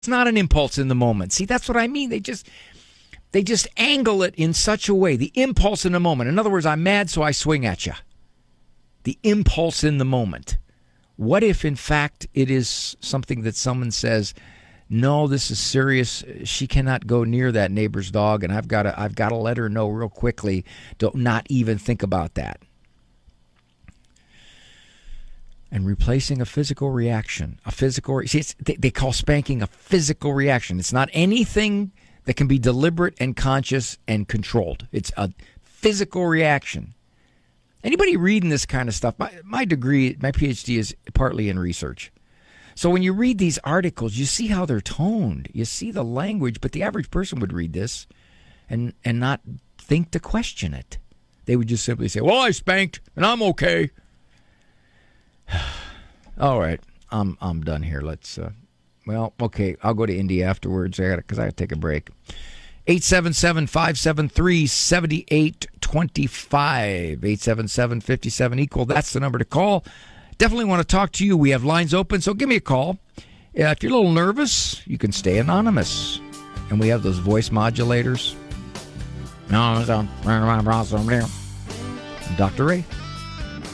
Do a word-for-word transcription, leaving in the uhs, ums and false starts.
It's not an impulse in the moment. See, that's what I mean. They just they just angle it in such a way. The impulse in the moment. In other words, I'm mad, so I swing at you. The impulse in the moment. What if, in fact, it is something that someone says, no, this is serious. She cannot go near that neighbor's dog, and I've got to I've got to let her know real quickly. Don't not even think about that. And replacing a physical reaction, a physical. See, it's, they, they call spanking a physical reaction. It's not anything that can be deliberate and conscious and controlled. It's a physical reaction. Anybody reading this kind of stuff? My, my degree, my PhD is partly in research. So when you read these articles, you see how they're toned. You see the language, but the average person would read this and and not think to question it. They would just simply say, "Well, I spanked, and I'm okay." All right, I'm I'm done here. Let's. Uh, well, okay, I'll go to Indy afterwards. I got because I got to take a break. eight seven seven, five seven three, seven eight two five. eight seven seven, five seven equal. That's the number to call. Definitely want to talk to you. We have lines open, so give me a call. Uh, if you're a little nervous, you can stay anonymous. And we have those voice modulators. No, Doctor Ray.